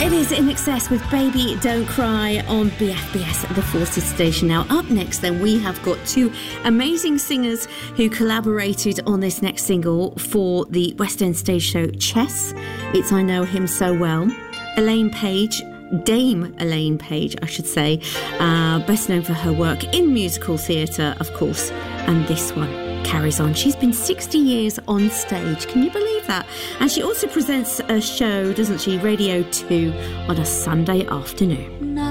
It is In Excess with Baby Don't Cry on BFBS, the Forces station. Now, up next, then, we have got two amazing singers who collaborated on this next single for the West End stage show Chess. It's I Know Him So Well. Elaine Paige, Dame Elaine Paige, I should say, best known for her work in musical theatre, of course, and this one carries on. She's been 60 years on stage. Can you believe that? And she also presents a show, doesn't she, Radio 2, on a Sunday afternoon.